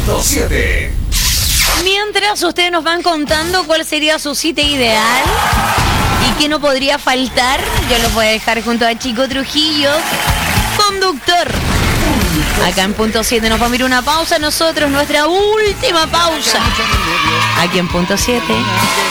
Punto 7. Mientras ustedes nos van contando cuál sería su cita ideal y qué no podría faltar, yo los voy a dejar junto a Chico Trujillo, conductor. Acá en Punto 7 nos vamos a ir una pausa nosotros, nuestra última pausa. Aquí en Punto 7.